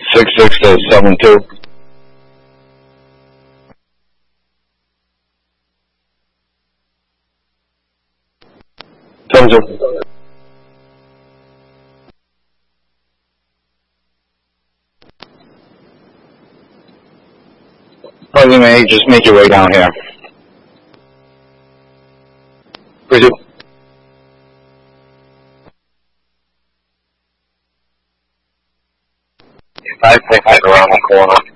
6672. Tozer. 8, just make your way down here. Bridget. 5.5 around the corner.